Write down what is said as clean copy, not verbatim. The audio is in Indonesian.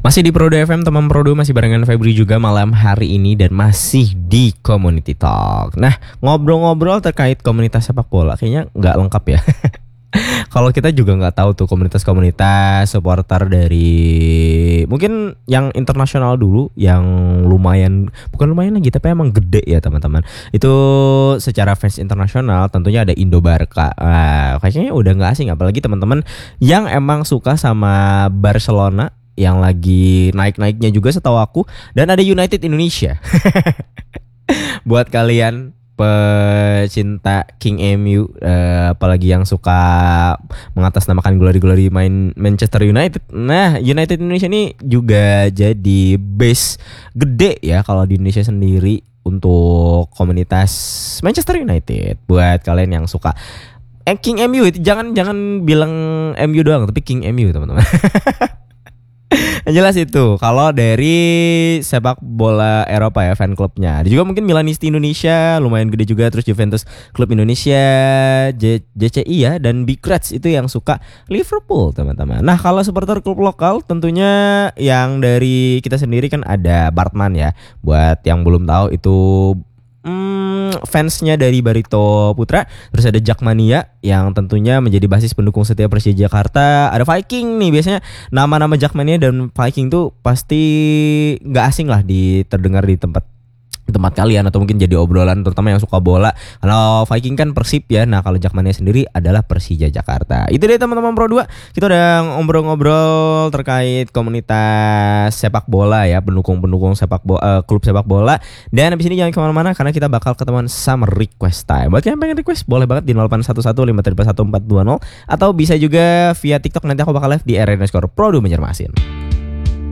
Masih di Prodo FM, teman Prodo masih barengan Febri juga malam hari ini dan masih di Community Talk. Nah, ngobrol-ngobrol terkait komunitas sepak bola kayaknya nggak lengkap ya. Kalau kita juga nggak tahu tuh komunitas-komunitas supporter dari mungkin yang internasional dulu, yang lumayan, bukan lumayan lagi tapi emang gede ya teman-teman. Itu secara fans internasional tentunya ada Indo Barca. Kayaknya udah nggak asing, apalagi teman-teman yang emang suka sama Barcelona yang lagi naik-naiknya juga setahu aku, dan ada United Indonesia. Buat kalian pecinta King MU, apalagi yang suka mengatasnamakan glory-glory main Manchester United. Nah, United Indonesia ini juga jadi base gede ya kalau di Indonesia sendiri untuk komunitas Manchester United. Buat kalian yang suka King MU, itu jangan bilang MU doang, tapi King MU teman-teman. Jelas itu kalau dari sepak bola Eropa ya, fan klubnya. Ada juga mungkin Milanisti Indonesia, lumayan gede juga. Terus Juventus Klub Indonesia, JCI ya, dan Big Reds itu yang suka Liverpool teman-teman. Nah, kalau supporter klub lokal tentunya yang dari kita sendiri kan ada Bartman ya. Buat yang belum tahu itu fansnya dari Barito Putra. Terus ada Jakmania yang tentunya menjadi basis pendukung setia Persija Jakarta. Ada Viking nih, biasanya nama-nama Jakmania dan Viking tuh pasti gak asing lah terdengar di tempat kalian, atau mungkin jadi obrolan terutama yang suka bola. Kalau Viking kan Persib ya. Nah, kalau Jakmania sendiri adalah Persija Jakarta. Itu deh teman-teman Pro 2. Kita udah ngobrol-ngobrol terkait komunitas sepak bola ya, pendukung-pendukung klub sepak bola. Dan abis ini jangan kemana-mana karena kita bakal ketemuan sama request time. Buat yang pengen request boleh banget di 0811531420, atau bisa juga via TikTok, nanti aku bakal live di @pro2 Banjarmasin.